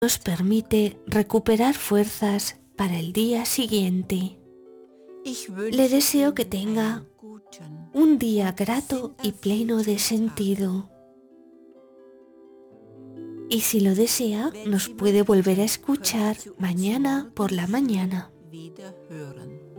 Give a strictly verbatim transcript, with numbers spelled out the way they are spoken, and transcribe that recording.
nos permite recuperar fuerzas para el día siguiente. Le deseo que tenga un día grato y pleno de sentido. Y si lo desea, nos puede volver a escuchar mañana por la mañana.